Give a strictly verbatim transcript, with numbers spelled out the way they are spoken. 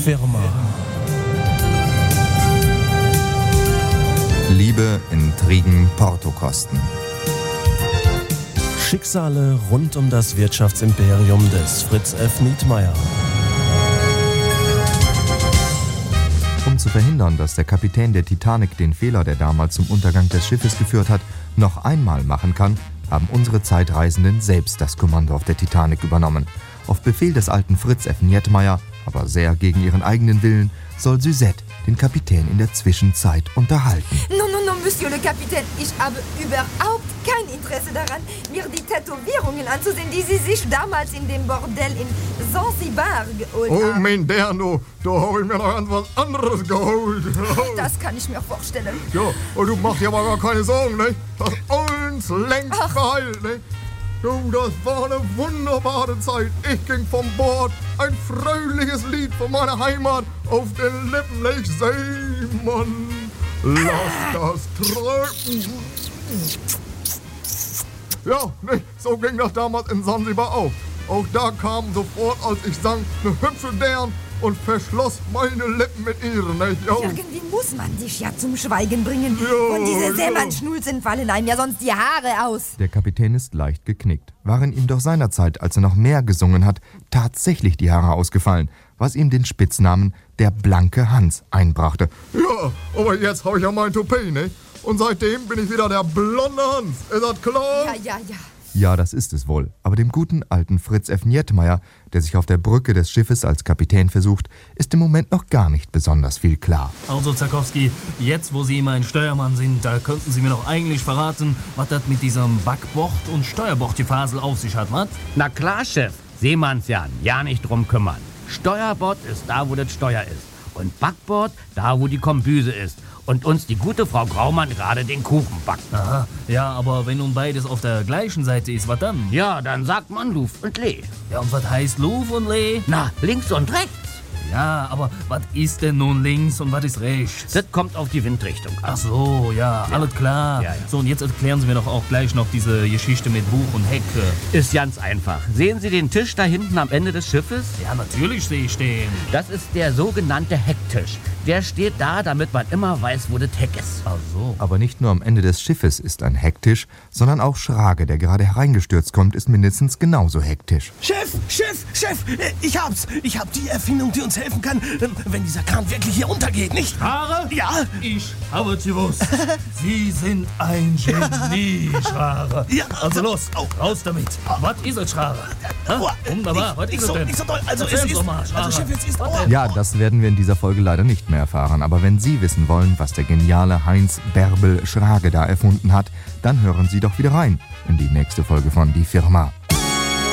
Firma. Liebe, Intrigen, Portokosten. Schicksale rund um das Wirtschaftsimperium des Fritz F. Nietmeyer. Um zu verhindern, dass der Kapitän der Titanic den Fehler, der damals zum Untergang des Schiffes geführt hat, noch einmal machen kann, haben unsere Zeitreisenden selbst das Kommando auf der Titanic übernommen. Auf Befehl des alten Fritz F. Nietmeyer, aber sehr gegen ihren eigenen Willen, soll Suzette den Kapitän in der Zwischenzeit unterhalten. Non, non, non, Monsieur le Capitaine, ich habe überhaupt kein Interesse daran, mir die Tätowierungen anzusehen, die Sie sich damals in dem Bordell in Zanzibar geholt Oh, haben. mein Derno, da habe ich mir noch ganz was anderes geholt. Das kann ich mir vorstellen. Ja, und du machst dir aber gar keine Sorgen, ne? Das ist uns längst Ach. geheilt, ne? Du, das war eine wunderbare Zeit. Ich ging vom Bord, ein fröhliches Lied von meiner Heimat auf den Lippen. Ich Seemann, lass das treiben. Ja, ne, so ging das damals in Zanzibar auch. Auch da kam sofort, als ich sang, eine hübsche Dern und verschloss meine Lippen mit ihren. Ne? Ja. Irgendwie muss man dich ja zum Schweigen bringen. Ja, Und diese ja. Seemannsschnulzen fallen einem ja sonst die Haare aus. Der Kapitän ist leicht geknickt. Waren ihm doch seinerzeit, als er noch mehr gesungen hat, tatsächlich die Haare ausgefallen, was ihm den Spitznamen der blanke Hans einbrachte. Ja, aber jetzt habe ich ja mein Toupet, ne? Und seitdem bin ich wieder der blonde Hans. Ist das klar? Ja, ja, ja. Ja, das ist es wohl. Aber dem guten alten Fritz F. Nietmeyer, der sich auf der Brücke des Schiffes als Kapitän versucht, ist im Moment noch gar nicht besonders viel klar. Also, Zarkowski, jetzt, wo Sie mein Steuermann sind, da könnten Sie mir doch eigentlich verraten, was das mit diesem Backbord- und Steuerbordgefasel auf sich hat, was? Na klar, Chef. Seemannsjan, ja nicht drum kümmern. Steuerbord ist da, wo das Steuer ist. Und Backbord da, wo die Kombüse ist. Und uns die gute Frau Graumann gerade den Kuchen backt. Aha, ja, aber wenn nun beides auf der gleichen Seite ist, was dann? Ja, dann sagt man Luf und Lee. Ja, und was heißt Luf und Lee? Na, links und rechts. Ja, aber was ist denn nun links und was ist rechts? Das kommt auf die Windrichtung an. Ach so, ja, Ja. alles klar. Ja, ja. So, und jetzt erklären Sie mir doch auch gleich noch diese Geschichte mit Buch und Heck. Ist ganz einfach. Sehen Sie den Tisch da hinten am Ende des Schiffes? Ja, natürlich sehe ich den. Das ist der sogenannte Hecktisch. Der steht da, damit man immer weiß, wo das Heck ist. Ach so. Aber nicht nur am Ende des Schiffes ist ein Hecktisch, sondern auch Schrage, der gerade hereingestürzt kommt, ist mindestens genauso hektisch. Chef, Chef, Chef, äh, ich hab's. Ich hab die Erfindung, die uns helfen kann, ähm, wenn dieser Kahn wirklich hier untergeht, nicht? Schrare? Ja. Ich habe es gewusst. Sie sind ein Genie, Schrare. Ja. Also los, raus damit. Was ist es, Schrare? Ha? Oh, Wunderbar, was nicht ist es so, denn? nicht so doll. Also, es Erzähl's ist, doch mal, Schrare. also Chef, jetzt ist... Was Oh, denn? Ja, das werden wir in dieser Folge leider nicht mehr erfahren. Aber wenn Sie wissen wollen, was der geniale Heinz Bärbel Schrage da erfunden hat, dann hören Sie doch wieder rein in die nächste Folge von Die Firma.